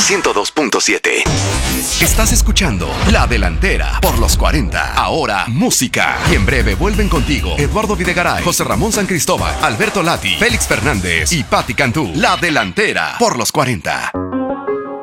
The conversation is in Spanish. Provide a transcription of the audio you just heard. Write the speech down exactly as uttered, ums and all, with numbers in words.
ciento dos punto siete. Estás escuchando La Delantera por los cuarenta. Ahora, música. Y en breve vuelven contigo Eduardo Videgaray, José Ramón San Cristóbal, Alberto Lati, Félix Fernández y Patti Cantú. La Delantera por los cuarenta.